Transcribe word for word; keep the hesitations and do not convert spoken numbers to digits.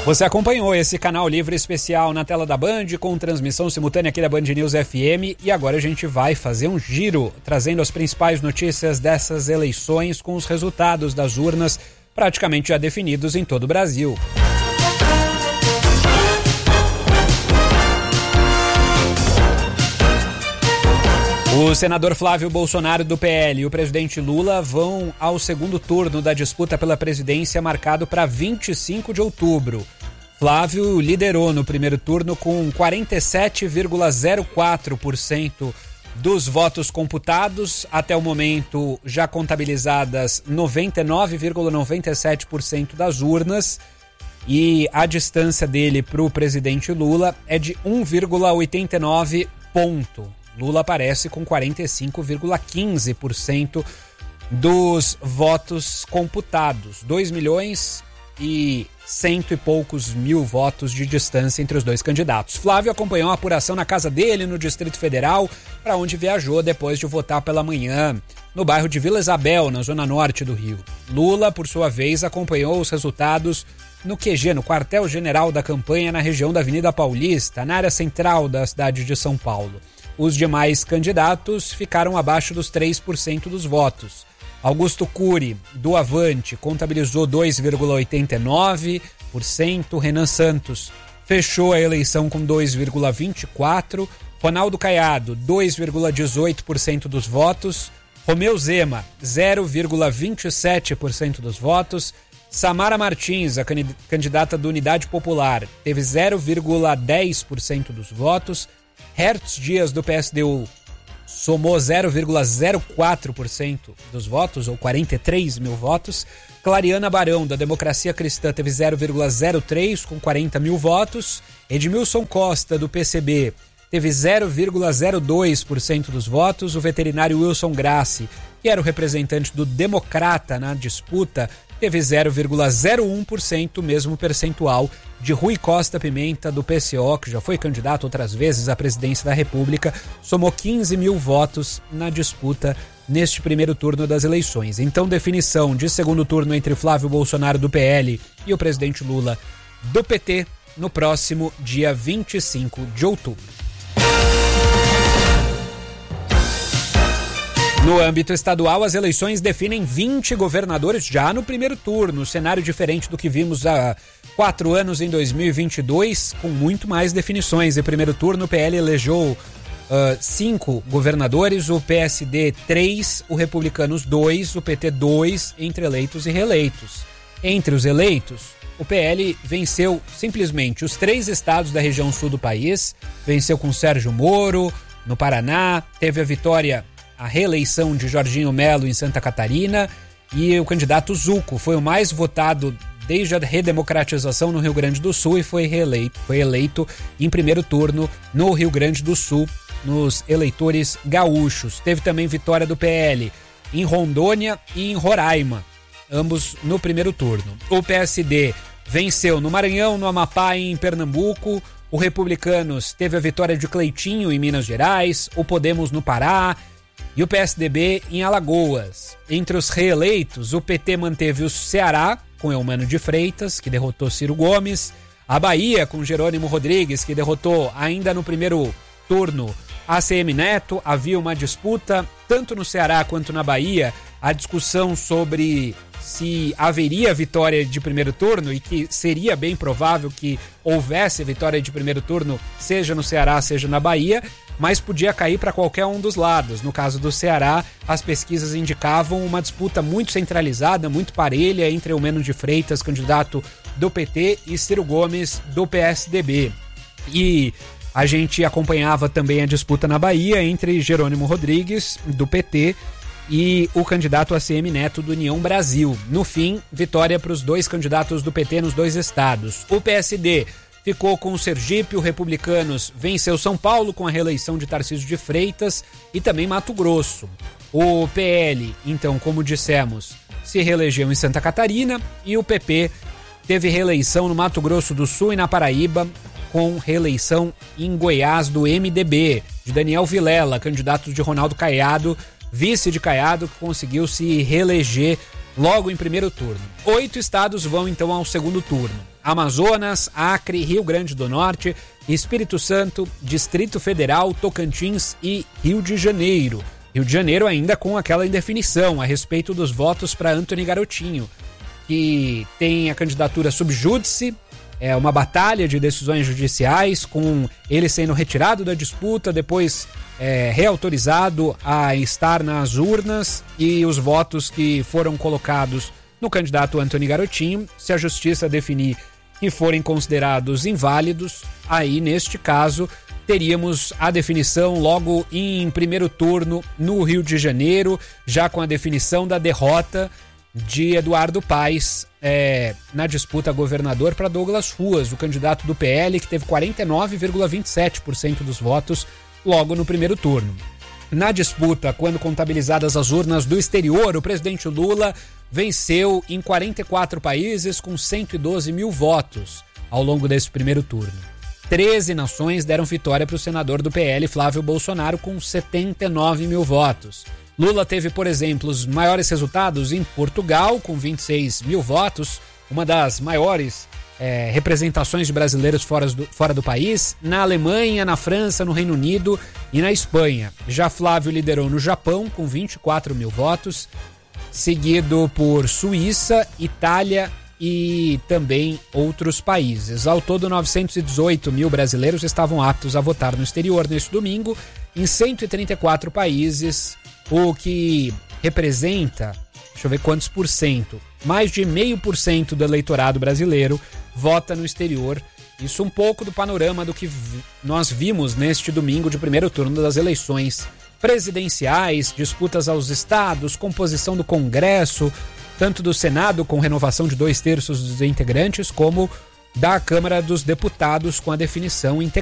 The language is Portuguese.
Você acompanhou esse Canal Livre especial na tela da Band, com transmissão simultânea aqui da Band News F M, e agora a gente vai fazer um giro, trazendo as principais notícias dessas eleições com os resultados das urnas praticamente já definidos em todo o Brasil. O senador Flávio Bolsonaro do P L e o presidente Lula vão ao segundo turno da disputa pela presidência, marcado para vinte e cinco de outubro. Flávio liderou no primeiro turno com quarenta e sete vírgula zero quatro por cento dos votos computados, até o momento já contabilizadas noventa e nove vírgula noventa e sete por cento das urnas, e a distância dele para o presidente Lula é de um vírgula oitenta e nove ponto. Lula aparece com quarenta e cinco vírgula quinze por cento dos votos computados. dois milhões e cento e poucos mil votos de distância entre os dois candidatos. Flávio acompanhou a apuração na casa dele, no Distrito Federal, para onde viajou depois de votar pela manhã, no bairro de Vila Isabel, na zona norte do Rio. Lula, por sua vez, acompanhou os resultados no Q G, no quartel-general da campanha, na região da Avenida Paulista, na área central da cidade de São Paulo. Os demais candidatos ficaram abaixo dos três por cento dos votos. Augusto Cury, do Avante, contabilizou dois vírgula oitenta e nove por cento. Renan Santos fechou a eleição com dois vírgula vinte e quatro por cento. Ronaldo Caiado, dois vírgula dezoito por cento dos votos. Romeu Zema, zero vírgula vinte e sete por cento dos votos. Samara Martins, a candidata do Unidade Popular, teve zero vírgula dez por cento dos votos. Hertz Dias, do P S D U, somou zero vírgula zero quatro por cento dos votos, ou quarenta e três mil votos. Clariana Barão, da Democracia Cristã, teve zero vírgula zero três, com quarenta mil votos. Edmilson Costa, do P C B, teve zero vírgula zero dois por cento dos votos. O veterinário Wilson Grassi, que era o representante do Democrata na disputa, teve zero vírgula zero um por cento, mesmo percentual de Rui Costa Pimenta, do P C O, que já foi candidato outras vezes à presidência da República, somou quinze mil votos na disputa neste primeiro turno das eleições. Então, definição de segundo turno entre Flávio Bolsonaro, do P L, e o presidente Lula, do P T, no próximo dia vinte e cinco de outubro. No âmbito estadual, as eleições definem vinte governadores já no primeiro turno, cenário diferente do que vimos há quatro anos em dois mil e vinte e dois, com muito mais definições. Em primeiro turno, o P L elegeu uh, cinco governadores, o P S D três, o Republicanos dois, o P T dois, entre eleitos e reeleitos. Entre os eleitos, o P L venceu simplesmente os três estados da região sul do país, venceu com Sérgio Moro, no Paraná, teve a vitória, a reeleição de Jorginho Melo em Santa Catarina, e o candidato Zucco foi o mais votado desde a redemocratização no Rio Grande do Sul e foi reeleito, foi eleito em primeiro turno no Rio Grande do Sul, nos eleitores gaúchos. Teve também vitória do P L em Rondônia e em Roraima, ambos no primeiro turno. O P S D venceu no Maranhão, no Amapá e em Pernambuco. O Republicanos teve a vitória de Cleitinho em Minas Gerais, o Podemos no Pará e o P S D B em Alagoas. Entre os reeleitos, o P T manteve o Ceará, com Eumano de Freitas, que derrotou Ciro Gomes, a Bahia, com Jerônimo Rodrigues, que derrotou ainda no primeiro turno A C M Neto. Havia uma disputa, tanto no Ceará quanto na Bahia, a discussão sobre se haveria vitória de primeiro turno, e que seria bem provável que houvesse vitória de primeiro turno, seja no Ceará, seja na Bahia, mas podia cair para qualquer um dos lados. No caso do Ceará, as pesquisas indicavam uma disputa muito centralizada, muito parelha entre Eumano de Freitas, candidato do P T, e Ciro Gomes, do P S D B. E a gente acompanhava também a disputa na Bahia entre Jerônimo Rodrigues, do P T, e o candidato A C M Neto, do União Brasil. No fim, vitória para os dois candidatos do P T nos dois estados. O P S D ficou com o Sergipe, o Republicanos venceu São Paulo com a reeleição de Tarcísio de Freitas e também Mato Grosso. O P L, então, como dissemos, se reelegeu em Santa Catarina, e o P P teve reeleição no Mato Grosso do Sul e na Paraíba, com reeleição em Goiás do M D B, de Daniel Vilela, candidato de Ronaldo Caiado, vice de Caiado, que conseguiu se reeleger logo em primeiro turno. Oito estados vão então ao segundo turno: Amazonas, Acre, Rio Grande do Norte, Espírito Santo, Distrito Federal, Tocantins e Rio de Janeiro. Rio de Janeiro ainda com aquela indefinição a respeito dos votos para Antony Garotinho, que tem a candidatura sub júdice, é uma batalha de decisões judiciais, com ele sendo retirado da disputa, depois é, reautorizado a estar nas urnas, e os votos que foram colocados no candidato Antony Garotinho, se a justiça definir que forem considerados inválidos, aí neste caso teríamos a definição logo em primeiro turno no Rio de Janeiro, já com a definição da derrota de Eduardo Paes é, na disputa governador para Douglas Ruas, o candidato do P L, que teve quarenta e nove vírgula vinte e sete por cento dos votos logo no primeiro turno. Na disputa, quando contabilizadas as urnas do exterior, o presidente Lula venceu em quarenta e quatro países com cento e doze mil votos ao longo desse primeiro turno. treze nações deram vitória para o senador do P L, Flávio Bolsonaro, com setenta e nove mil votos. Lula teve, por exemplo, os maiores resultados em Portugal, com vinte e seis mil votos, uma das maiores é, representações de brasileiros fora do, fora do país, na Alemanha, na França, no Reino Unido e na Espanha. Já Flávio liderou no Japão, com vinte e quatro mil votos, seguido por Suíça, Itália e também outros países. Ao todo, novecentos e dezoito mil brasileiros estavam aptos a votar no exterior neste domingo, em cento e trinta e quatro países, o que representa, deixa eu ver quantos por cento, mais de meio por cento do eleitorado brasileiro vota no exterior. Isso um pouco do panorama do que nós vimos neste domingo de primeiro turno das eleições presidenciais, disputas aos estados, composição do Congresso, tanto do Senado com renovação de dois terços dos integrantes, como da Câmara dos Deputados com a definição integral.